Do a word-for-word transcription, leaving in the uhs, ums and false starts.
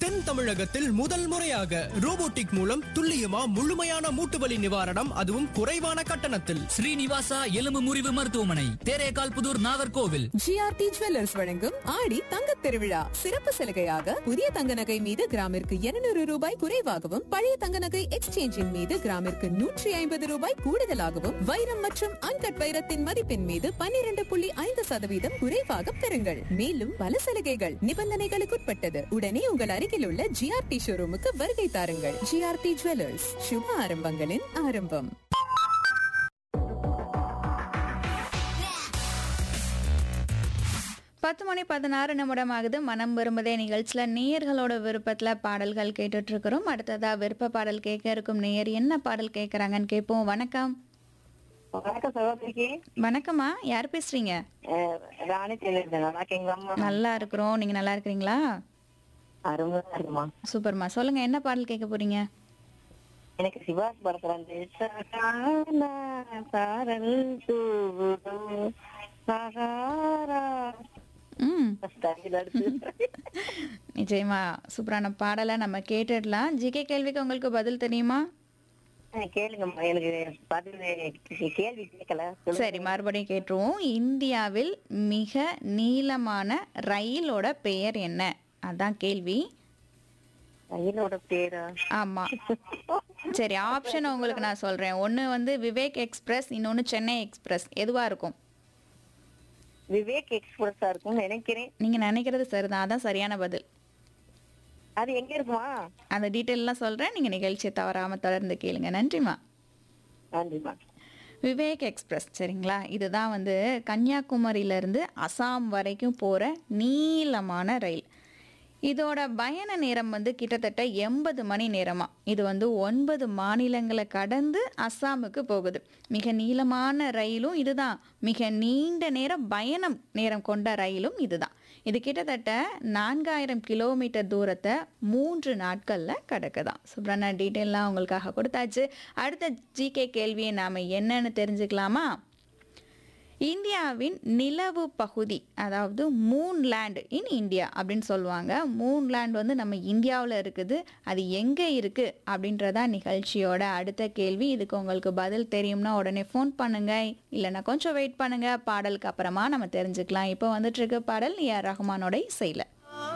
தென் தமிழகத்தில் முதல் முறையாக ரோபோட்டிக் மூலம் துல்லியமா முழுமையான மூட்டு வலி நிவாரணம், அதுவும் குறைவான கட்டணத்தில். ஸ்ரீனிவாசா எலும்பு முறிவு மருத்துவமனை, தேரேகால் புதூர், நாகர்கோவில். ஜிஆர்டி ஜுவல்லர்ஸ் வழங்கும் ஆடி தங்கத் திருவிழா சிறப்பு சலுகையாக புதிய தங்க நகை மீது கிராமிற்கு இருநூறு ரூபாய் குறைவாகவும், பழைய தங்க நகை எக்ஸ்சேஞ்சின் மீது கிராமிற்கு நூற்றி ஐம்பது ரூபாய் கூடுதலாகவும், வைரம் மற்றும் அன்கட் வைரத்தின் மதிப்பின் மீது பன்னிரண்டு புள்ளி ஐந்து சதவீதம் குறைவாக பெறுங்கள். மேலும் பல சலுகைகள் நிபந்தனைகளுக்குட்பட்டது. உடனே உங்கள் அருகில் உள்ள ஜிஆர்டி ஷோரூமுக்கு வருகை தாருங்கள். ஜிஆர்டி ஜுவல்லர்ஸ், சுப ஆரம்பங்களின் ஆரம்பம். பத்து மணி பதினாறு நிமிடம் ஆகுது. மனம் விரும்புதே நிகழ்ச்சியில் நேயர்களோட விருப்பத்தில் பாடல்கள் கேட்டுட்டு இருக்கிறோம். அடுத்ததா விருப்ப பாடல் கேட்க இருக்கும் நேயர் என்ன பாடல் கேட்கறாங்கன்னு கேட்போம். வணக்கம். வணக்கம் சகோதரிக்கு. வணக்கம்மா, யார் பேசுறீங்க? ராணி நல்லா நல்லா இருக்கிறோம், நீங்க நல்லா இருக்கிறீங்களா? அருமையா இருக்குமா. சூப்பர்மா, சொல்லுங்க என்ன பாடல் கேட்க போறீங்க? எனக்கு சிவாஸ் படத்துல ம் நிச்சயமா சூப்பரான பாடலை நம்ம கேட்டுடலாம். ஜிகே கேள்விக்கு உங்களுக்கு பதில் தெரியுமா? கேளுங்கம்மா, எனக்கு பதில் கேள்வி கேட்கல. சரி, மறுபடியும் கேட்டுருவோம். இந்தியாவில் மிக நீளமான ரயிலோட பெயர் என்ன? அதான் கேள்வி. ரயிலோட பேரா? ஆமா. சரி, ஆப்ஷன் உங்களுக்கு நான் சொல்றேன். ஒன்னு வந்து விவேக் எக்ஸ்பிரஸ், இன்னொன்னு சென்னை எக்ஸ்பிரஸ். எதுவா இருக்கும்? விவேக் எக்ஸ்பிரஸா இருக்கும் நினைக்கிறேன். நீங்க நினைக்கிறது சரிதான், அதான் சரியான பதில். அது எங்க இருக்குமா? அந்த டீட்டெயில் எல்லாம் சொல்றேன், நீங்க நிகழ்ச்சியை தவறாம தொடர்ந்து கேளுங்க. நன்றிமா. நன்றிமா. விவேக் எக்ஸ்பிரஸ் சரிங்களா, இதுதான் வந்து கன்னியாகுமரியிலேருந்து அசாம் வரைக்கும் போகிற நீளமான ரயில். இதோட பயண நேரம் வந்து கிட்டத்தட்ட எண்பது மணி நேரமாக. இது வந்து ஒன்பது மாநிலங்களை கடந்து அஸ்ஸாமுக்கு போகுது. மிக நீளமான ரயிலும் இதுதான், மிக நீண்ட நேரம் பயணம் நேரம் கொண்ட ரயிலும் இதுதான். இது கிட்டத்தட்ட நான்காயிரம் கிலோமீட்டர் தூரத்தை மூன்று நாட்களில் கிடக்குதான். சூப்பரான டீட்டெயிலாம் உங்களுக்காக கொடுத்தாச்சு. அடுத்த ஜிகே கேள்வியை நாம் என்னன்னு தெரிஞ்சுக்கலாமா? இந்தியாவின் நிலவு பகுதி, அதாவது மூன் லேண்ட் இன் இந்தியா அப்படின்னு சொல்லுவாங்க. மூன் லேண்ட் வந்து நம்ம இந்தியாவில் இருக்குது. அது எங்கே இருக்குது அப்படின்றதா நிகழ்ச்சியோட அடுத்த கேள்வி. இதுக்கு உங்களுக்கு பதில் தெரியும்னா உடனே ஃபோன் பண்ணுங்க, இல்லைன்னா கொஞ்சம் வெயிட் பண்ணுங்க. பாடலுக்கு அப்புறமா நம்ம தெரிஞ்சுக்கலாம். இப்போ வந்துட்டு இருக்க பாடல் ஏ ஆர் ரஹ்மானோட இசையில்.